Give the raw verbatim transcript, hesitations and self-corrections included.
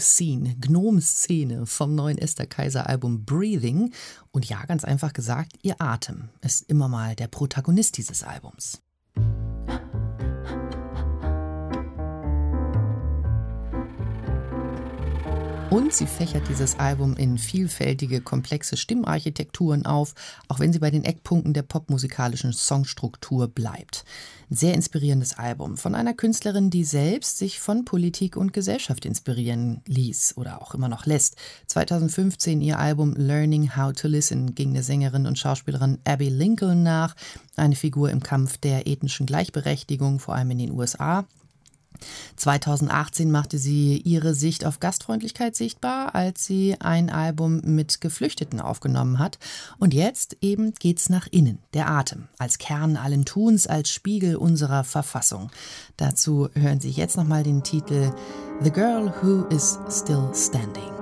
Scene, Gnome-Szene vom neuen Esther Kaiser-Album Breathing. Und ja, ganz einfach gesagt, ihr Atem ist immer mal der Protagonist dieses Albums. Und sie fächert dieses Album in vielfältige, komplexe Stimmarchitekturen auf, auch wenn sie bei den Eckpunkten der popmusikalischen Songstruktur bleibt. Ein sehr inspirierendes Album von einer Künstlerin, die selbst sich von Politik und Gesellschaft inspirieren ließ oder auch immer noch lässt. zweitausendfünfzehn ihr Album Learning How to Listen ging der Sängerin und Schauspielerin Abby Lincoln nach, eine Figur im Kampf der ethnischen Gleichberechtigung, vor allem in den U S A. zweitausendachtzehn machte sie ihre Sicht auf Gastfreundlichkeit sichtbar, als sie ein Album mit Geflüchteten aufgenommen hat. Und jetzt eben geht's nach innen, der Atem, als Kern allen Tuns, als Spiegel unserer Verfassung. Dazu hören Sie jetzt nochmal den Titel The Girl Who Is Still Standing.